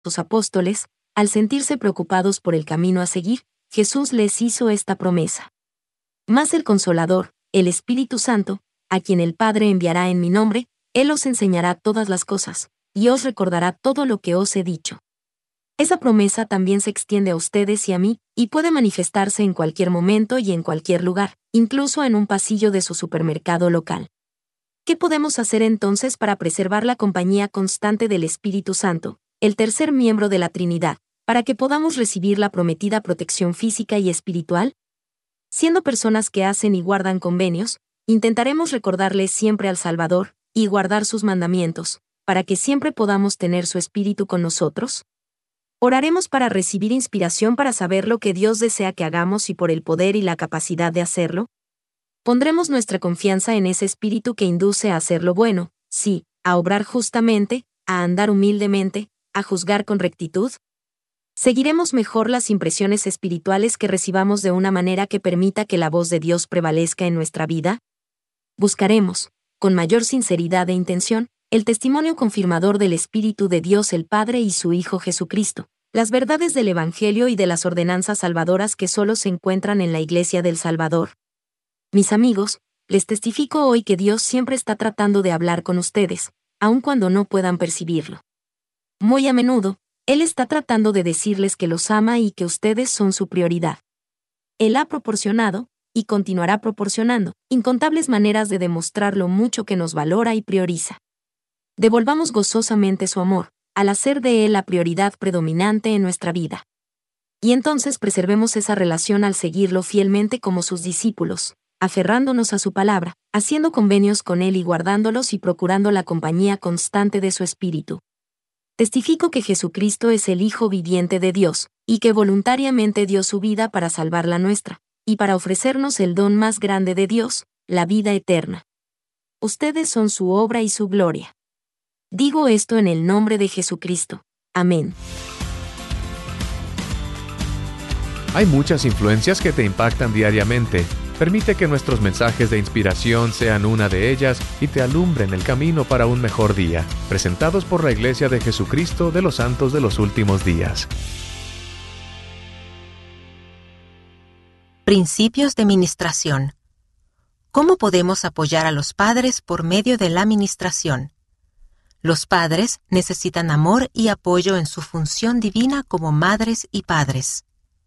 sus apóstoles, al sentirse preocupados por el camino a seguir, Jesús les hizo esta promesa. Mas el Consolador, el Espíritu Santo, a quien el Padre enviará en mi nombre, Él os enseñará todas las cosas, y os recordará todo lo que os he dicho. Esa promesa también se extiende a ustedes y a mí, y puede manifestarse en cualquier momento y en cualquier lugar, incluso en un pasillo de su supermercado local. ¿Qué podemos hacer entonces para preservar la compañía constante del Espíritu Santo, el tercer miembro de la Trinidad, para que podamos recibir la prometida protección física y espiritual? Siendo personas que hacen y guardan convenios, intentaremos recordarle siempre al Salvador, y guardar sus mandamientos, para que siempre podamos tener su Espíritu con nosotros. Oraremos para recibir inspiración para saber lo que Dios desea que hagamos y por el poder y la capacidad de hacerlo. Pondremos nuestra confianza en ese Espíritu que induce a hacer lo bueno, sí, a obrar justamente, a andar humildemente, a juzgar con rectitud. Seguiremos mejor las impresiones espirituales que recibamos de una manera que permita que la voz de Dios prevalezca en nuestra vida. Buscaremos, con mayor sinceridad e intención, el testimonio confirmador del Espíritu de Dios el Padre y su Hijo Jesucristo, las verdades del Evangelio y de las ordenanzas salvadoras que solo se encuentran en la Iglesia del Salvador. Mis amigos, les testifico hoy que Dios siempre está tratando de hablar con ustedes, aun cuando no puedan percibirlo. Muy a menudo, Él está tratando de decirles que los ama y que ustedes son su prioridad. Él ha proporcionado, y continuará proporcionando, incontables maneras de demostrar lo mucho que nos valora y prioriza. Devolvamos gozosamente su amor, al hacer de Él la prioridad predominante en nuestra vida. Y entonces preservemos esa relación al seguirlo fielmente como sus discípulos, aferrándonos a su palabra, haciendo convenios con Él y guardándolos y procurando la compañía constante de su Espíritu. Testifico que Jesucristo es el Hijo viviente de Dios, y que voluntariamente dio su vida para salvar la nuestra, y para ofrecernos el don más grande de Dios, la vida eterna. Ustedes son su obra y su gloria. Digo esto en el nombre de Jesucristo. Amén. Hay muchas influencias que te impactan diariamente. Permite que nuestros mensajes de inspiración sean una de ellas y te alumbren el camino para un mejor día. Presentados por la Iglesia de Jesucristo de los Santos de los Últimos Días. Principios de ministración. ¿Cómo podemos apoyar a los padres por medio de la ministración? Los padres necesitan amor y apoyo en su función divina como madres y padres.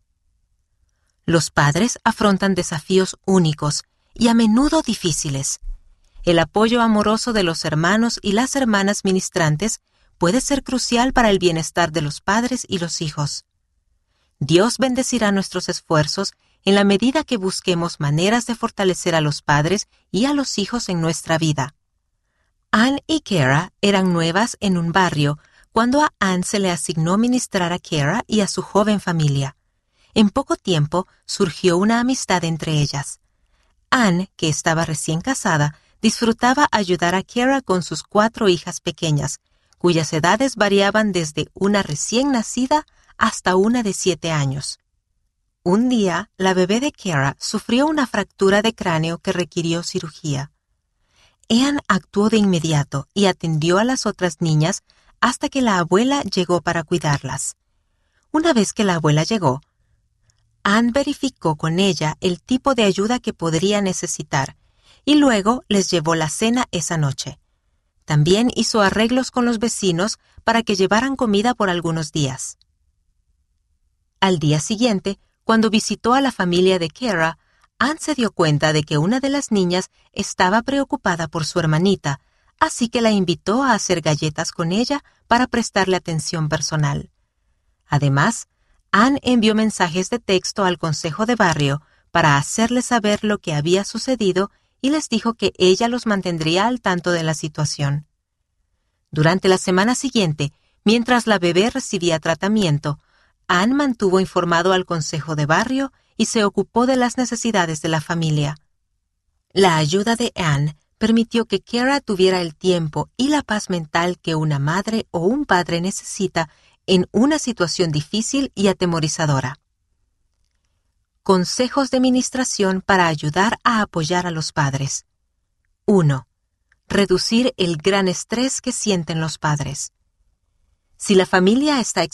Los padres afrontan desafíos únicos y a menudo difíciles. El apoyo amoroso de los hermanos y las hermanas ministrantes puede ser crucial para el bienestar de los padres y los hijos. Dios bendecirá nuestros esfuerzos en la medida que busquemos maneras de fortalecer a los padres y a los hijos en nuestra vida. Ann y Kara eran nuevas en un barrio cuando a Ann se le asignó ministrar a Kara y a su joven familia. En poco tiempo surgió una amistad entre ellas. Ann, que estaba recién casada, disfrutaba ayudar a Kara con sus 4 hijas pequeñas, cuyas edades variaban desde una recién nacida hasta una de 7 años. Un día, la bebé de Kara sufrió una fractura de cráneo que requirió cirugía. Ann actuó de inmediato y atendió a las otras niñas hasta que la abuela llegó para cuidarlas. Una vez que la abuela llegó, Ann verificó con ella el tipo de ayuda que podría necesitar y luego les llevó la cena esa noche. También hizo arreglos con los vecinos para que llevaran comida por algunos días. Al día siguiente, cuando visitó a la familia de Kara, Ann se dio cuenta de que una de las niñas estaba preocupada por su hermanita, así que la invitó a hacer galletas con ella para prestarle atención personal. Además, Ann envió mensajes de texto al consejo de barrio para hacerles saber lo que había sucedido y les dijo que ella los mantendría al tanto de la situación. Durante la semana siguiente, mientras la bebé recibía tratamiento, Ann mantuvo informado al consejo de barrio y se ocupó de las necesidades de la familia. La ayuda de Ann permitió que Kara tuviera el tiempo y la paz mental que una madre o un padre necesita en una situación difícil y atemorizadora. Consejos de ministración para ayudar a apoyar a los padres. 1. Reducir el gran estrés que sienten los padres. Si la familia está